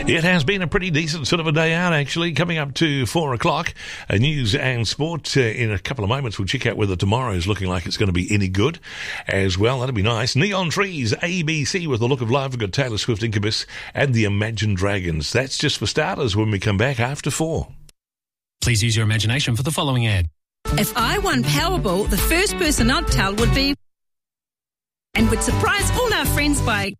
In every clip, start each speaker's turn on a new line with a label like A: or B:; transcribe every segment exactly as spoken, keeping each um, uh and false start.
A: It has been a pretty decent sort of a day out, actually. Coming up to four o'clock, uh, news and sport. Uh, in a couple of moments, we'll check out whether tomorrow is looking like it's going to be any good as well. That'd be nice. Neon Trees, A B C with The Look of Love. We've got Taylor Swift, Incubus, and the Imagine Dragons. That's just for starters when we come back after four.
B: Please use your imagination for the following ad.
C: If I won Powerball, the first person I'd tell would be... and would surprise all our friends by...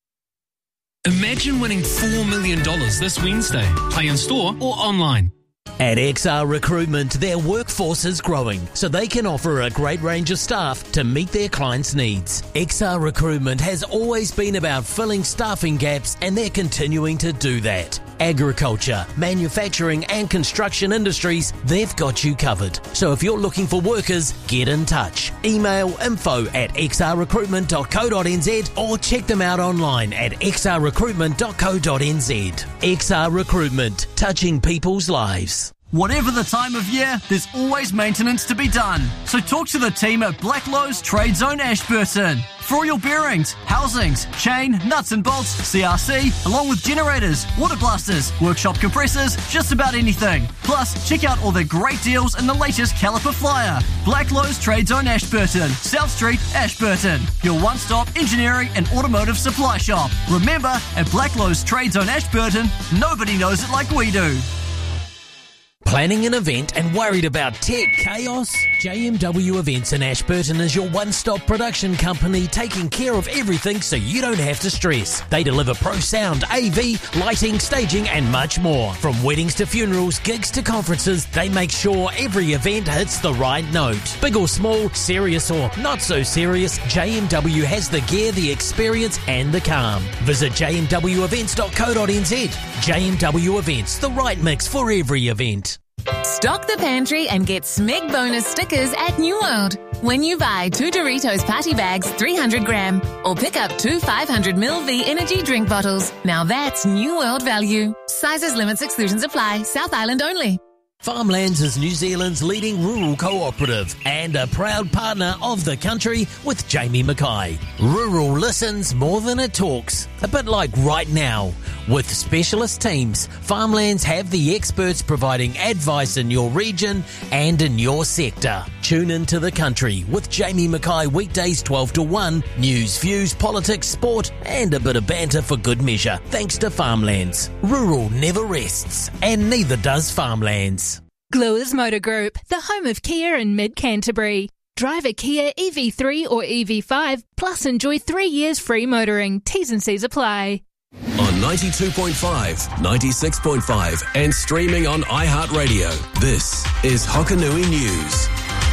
B: Imagine winning four million dollars this Wednesday. Play in store or online.
D: At X R Recruitment, their workforce is growing, so they can offer a great range of staff to meet their clients' needs. X R Recruitment has always been about filling staffing gaps, and they're continuing to do that. Agriculture, manufacturing and construction industries, they've got you covered. So if you're looking for workers, get in touch. Email info at x r recruitment dot co dot n z or check them out online at x r recruitment dot co dot n z. X R Recruitment, touching people's lives.
E: Whatever the time of year, there's always maintenance to be done. So talk to the team at Blacklowe's Trade Zone Ashburton. For all your bearings, housings, chain, nuts and bolts, C R C, along with generators, water blasters, workshop compressors, just about anything. Plus, check out all their great deals in the latest caliper flyer. Blacklowe's Trade Zone Ashburton, South Street, Ashburton. Your one-stop engineering and automotive supply shop. Remember, at Blacklowe's Trade Zone Ashburton, nobody knows it like we do.
D: Planning an event and worried about tech chaos? J M W Events in Ashburton is your one-stop production company taking care of everything so you don't have to stress. They deliver pro sound, A V, lighting, staging and much more. From weddings to funerals, gigs to conferences, they make sure every event hits the right note. Big or small, serious or not so serious, J M W has the gear, the experience and the calm. Visit j m w events dot co dot n z. J M W Events, the right mix for every event.
F: Stock the pantry and get Smeg bonus stickers at New World. When you buy two Doritos party bags, three hundred gram, or pick up two five hundred milliliter V energy drink bottles. Now that's New World value. Sizes, limits, exclusions apply. South Island only.
D: Farmlands is New Zealand's leading rural cooperative and a proud partner of the country with Jamie Mackay. Rural listens more than it talks, a bit like right now. With specialist teams, Farmlands have the experts providing advice in your region and in your sector. Tune into the country with Jamie Mackay weekdays twelve to one, news, views, politics, sport and a bit of banter for good measure. Thanks to Farmlands. Rural never rests and neither does Farmlands.
G: Gluers Motor Group, the home of Kia in mid-Canterbury. Drive a Kia E V three or E V five, plus enjoy three years free motoring. T's and C's apply.
H: On ninety-two point five, ninety-six point five and streaming on iHeartRadio, this is Hokanui News.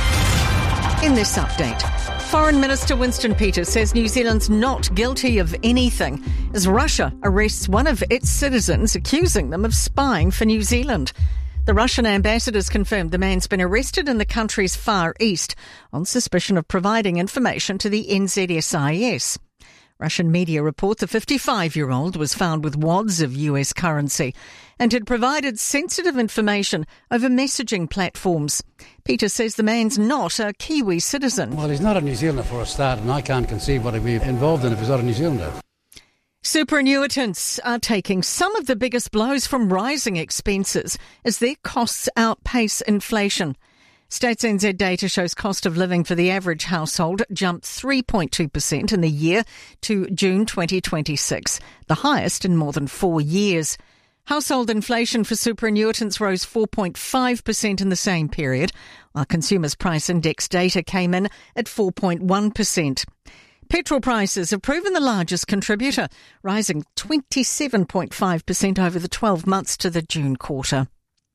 I: In this update, Foreign Minister Winston Peters says New Zealand's not guilty of anything as Russia arrests one of its citizens, accusing them of spying for New Zealand. The Russian ambassador's confirmed the man's been arrested in the country's Far East on suspicion of providing information to the N Z S I S. Russian media report the fifty-five-year-old was found with wads of U S currency and had provided sensitive information over messaging platforms. Peter says the man's not a Kiwi citizen.
J: Well, he's not a New Zealander for a start, and I can't conceive what he'd be involved in if he's not a New Zealander.
I: Superannuitants are taking some of the biggest blows from rising expenses as their costs outpace inflation. Stats N Z data shows cost of living for the average household jumped three point two percent in the year to June twenty twenty-six, the highest in more than four years. Household inflation for superannuitants rose four point five percent in the same period, while Consumers Price Index data came in at four point one percent. Petrol prices have proven the largest contributor, rising twenty-seven point five percent over the twelve months to the June quarter.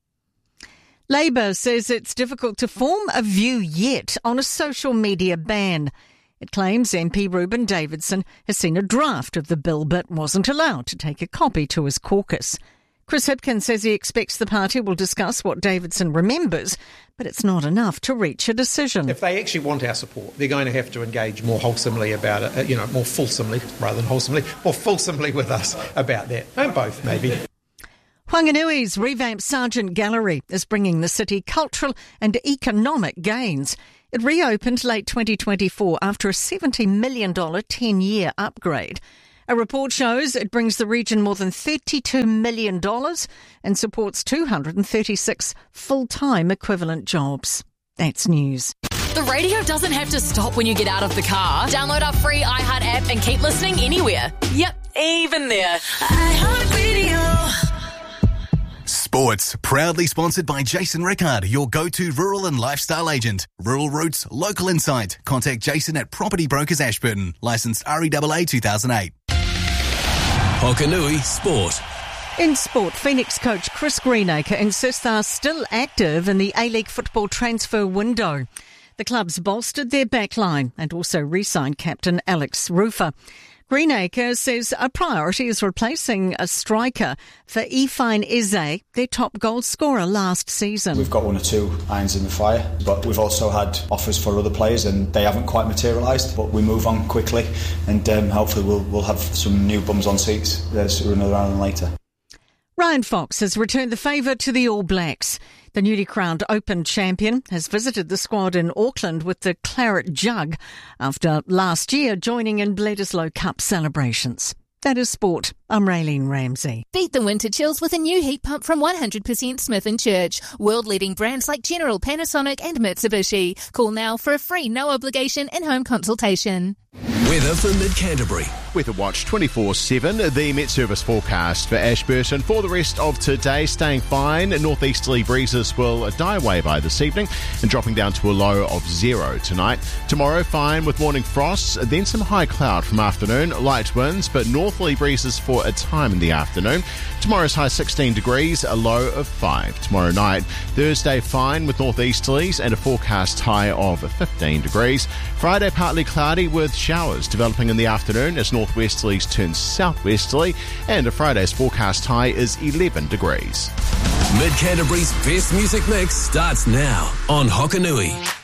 I: Labor says it's difficult to form a view yet on a social media ban. It claims M P Ruben Davidson has seen a draft of the bill but wasn't allowed to take a copy to his caucus. Chris Hipkins says he expects the party will discuss what Davidson remembers, but it's not enough to reach a decision.
K: If they actually want our support, they're going to have to engage more wholesomely about it, you know, more fulsomely, rather than wholesomely, more fulsomely with us about that. And both, maybe.
I: Whanganui's revamped Sargent Gallery is bringing the city cultural and economic gains. It reopened late twenty twenty-four after a seventy million dollars ten-year upgrade. A report shows it brings the region more than thirty-two million dollars and supports two hundred thirty-six full-time equivalent jobs. That's news.
L: The radio doesn't have to stop when you get out of the car. Download our free iHeart app and keep listening anywhere. Yep, even there. iHeartRadio.
M: Sports, proudly sponsored by Jason Rickard, your go-to rural and lifestyle agent. Rural Roots, local insight. Contact Jason at Property Brokers Ashburton. Licensed R E A A two thousand eight.
H: Hokanui Sport.
I: In sport, Phoenix coach Chris Greenacre insists they are still active in the A-League football transfer window. The clubs bolstered their backline and also re-signed captain Alex Rufer. Greenacre says a priority is replacing a striker for Ifeanyi Eze, their top goal scorer last season.
N: We've got one or two irons in the fire, but we've also had offers for other players and they haven't quite materialised, but we move on quickly and um, hopefully we'll, we'll have some new bums on seats uh, sooner rather than later.
I: Ryan Fox has returned the favour to the All Blacks. The newly crowned Open champion has visited the squad in Auckland with the Claret Jug after last year joining in Bledisloe Cup celebrations. That is sport. I'm Raylene Ramsey.
G: Beat the winter chills with a new heat pump from one hundred percent Smith and Church. World-leading brands like General, Panasonic and Mitsubishi. Call now for a free no-obligation in-home consultation.
H: Weather for Mid-Canterbury.
O: Weather Watch twenty-four seven, the Met Service forecast for Ashburton. For the rest of today, staying fine. Northeasterly breezes will die away by this evening and dropping down to a low of zero tonight. Tomorrow, fine with morning frosts, then some high cloud from afternoon, light winds, but northerly breezes for a time in the afternoon. Tomorrow's high sixteen degrees, a low of five. Tomorrow night, Thursday, fine with northeasterlies and a forecast high of fifteen degrees. Friday, partly cloudy with showers developing in the afternoon as northwesterlies turn southwesterly, and a Friday's forecast high is eleven degrees.
H: Mid-Canterbury's best music mix starts now on Hokanui.